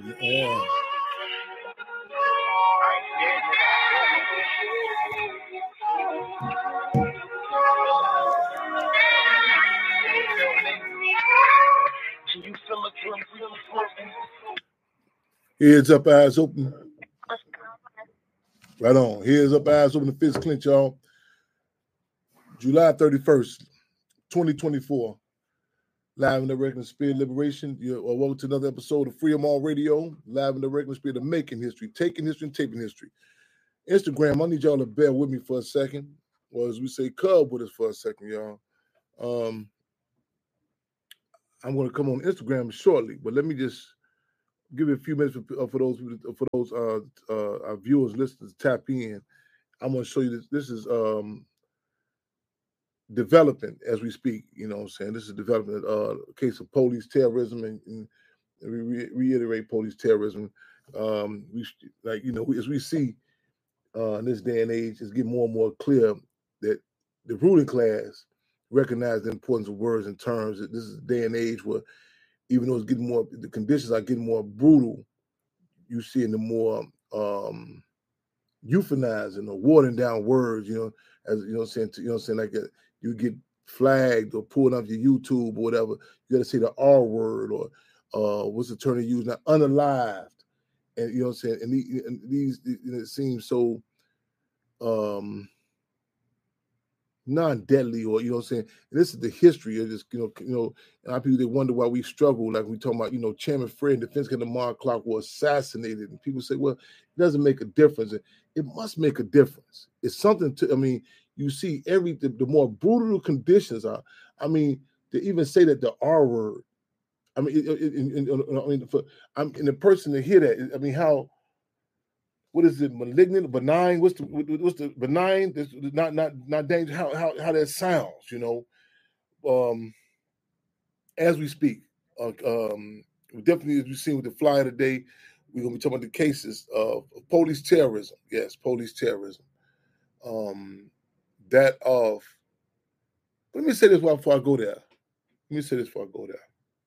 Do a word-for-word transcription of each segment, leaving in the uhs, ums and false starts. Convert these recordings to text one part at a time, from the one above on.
Yeah. Heads up, eyes open. Right on. Heads up, eyes open, the fist clench, y'all. July thirty-first, twenty twenty-four. Live in the Regular Spirit Liberation. You're welcome to another episode of Freedom All Radio. Live in the Regular Spirit of making history, taking history, and taping history. Instagram, I need y'all to bear with me for a second. Or as we say, cub with us for a second, y'all. Um, I'm going to come on Instagram shortly, but let me just give it a few minutes for, uh, for those for those uh, uh, our viewers, listeners, tap in. I'm going to show you this. This is um, developing as we speak. You know what I'm saying? This is developing uh, a case of police terrorism, and, and we re- reiterate police terrorism. Um, we like you know as we see uh, in this day and age, it's getting more and more clear that the ruling class recognize the importance of words and terms. That this is a day and age where, even though it's getting more, the conditions are getting more brutal, you see in the more um, euphanizing or watering down words, you know, as you know, saying, you know, saying like a, you get flagged or pulled off your YouTube or whatever, you got to say the R word or uh, what's the term they use now, unalived, and you know, what I'm saying, and, the, and these, and it seems so um, non-deadly, or you know what I'm saying. And this is the history of this, you know, you know, a lot of people, they wonder why we struggle, like we talking about, you know, Chairman Fred, Defense Commander Mark Clark was assassinated, and people say, well, it doesn't make a difference. It must make a difference. It's something to, I mean, you see every the, the more brutal conditions are. I mean, to even say that the R word. I mean, it, it, it, it, I mean, for I'm in the person to hear that. I mean, how. What is it? Malignant, benign? What's the what's the benign? This not not not dangerous. How how how that sounds, you know. Um, as we speak, uh, um, definitely as we've seen with the flyer today, we're gonna be talking about the cases of police terrorism. Yes, police terrorism. Um, that of. Let me say this before I go there. Let me say this before I go there.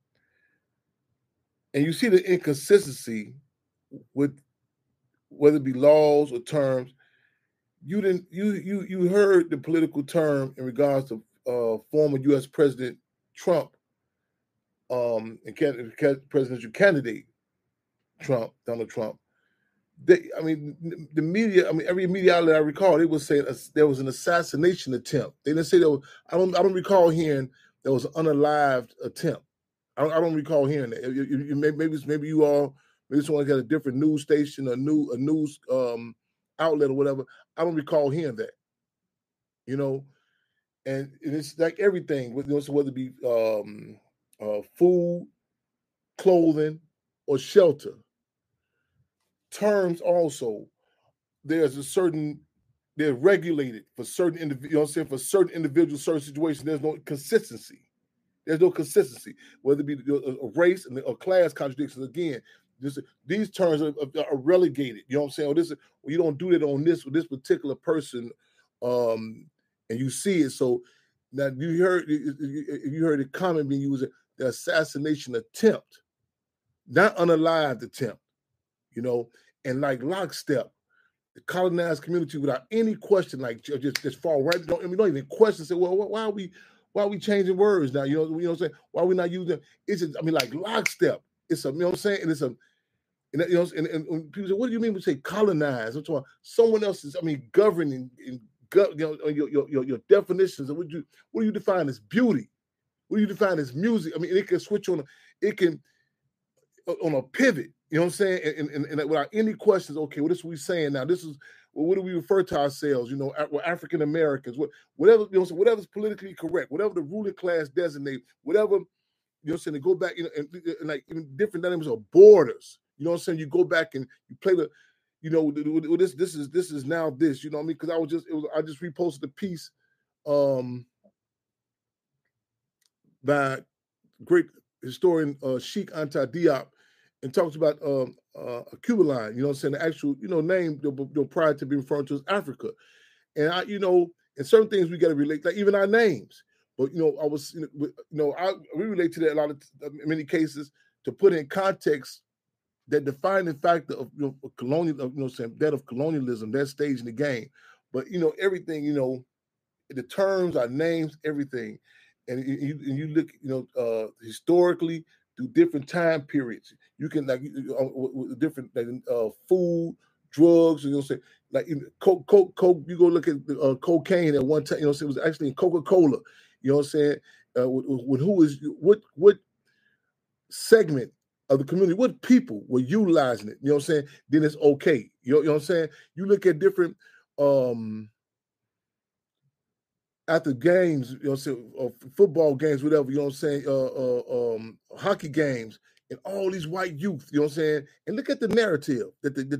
And you see the inconsistency with whether it be laws or terms. You didn't. You you you heard the political term in regards to uh, former U S President Trump, um, and can, can, presidential candidate Trump, Donald Trump. They, I mean, the media. I mean, every media outlet I recall, they would say uh, there was an assassination attempt. They didn't say there was. I don't. I don't recall hearing there was an unalived attempt. I don't, I don't recall hearing that. You, you, you, maybe maybe you all maybe someone got a different news station, a new a news um, outlet or whatever. I don't recall hearing that. You know, and it's like everything. You know, so whether it be um, uh, food, clothing, or shelter. Terms also, there's a certain they're regulated for certain individuals. You know what I'm saying? For certain individuals, certain situations, there's no consistency. There's no consistency, whether it be a, a race and a class contradictions. Again, this, these terms are, are relegated. You know what I'm saying? Or this, well, you don't do that on this with this particular person, um, and you see it. So now you heard you heard the comment being used, the assassination attempt, not unalived attempt. You know, and like lockstep, the colonized community without any question, like just just fall right. Don't, I mean, don't even question. Say, well, why are we? Why are we changing words now? You know, you know what I'm saying? Why are we not using? It's just, I mean, like lockstep. It's a, you know what I'm saying? And it's a, and, you know, and, and, and people say, what do you mean we say colonize? I'm talking about someone else's. I mean, governing, and you know, your, your your your definitions of what you what do you define as beauty? What do you define as music? I mean, it can switch on. It can on a pivot. You know what I'm saying? And, and, and without any questions, okay, what is we saying now? This is, well, what do we refer to ourselves? You know, we're African Americans, what, whatever, you know, so whatever's politically correct, whatever the ruling class designate, whatever, you know what I'm saying, to go back, you know, and, and like even different dynamics of borders. You know what I'm saying? You go back and you play the, you know, this this is this is now this, you know what I mean? Because I was just it was I just reposted a piece um by great historian uh Sheikh Anta Diop, and talks about um, uh, a Cuban line, you know what I'm saying, the actual, you know, name, you know, prior to being referred to as Africa. And I, you know, in certain things we got to relate, like even our names. But, you know, I was, you know, I we relate to that a lot of, in many cases, to put in context that defining factor of, you know, colonial, of, you know, saying that of colonialism, that stage in the game. But you know, everything, you know, the terms, our names, everything, and you, and you look, you know, uh, historically through different time periods. You can like uh, with different like, uh, food, drugs, you know, say like you know, coke, coke, coke. You go look at uh, cocaine at one time. You know, it was actually in Coca Cola. You know what I'm saying? Uh, when who is what what segment of the community, what people were utilizing it, you know what I'm saying, then it's okay. You know, you know what I'm saying? You look at different um after games, you know, say, uh, football games, whatever, you know what I'm saying, uh, uh, um, hockey games, and all these white youth, you know what I'm saying, and look at the narrative that the, the,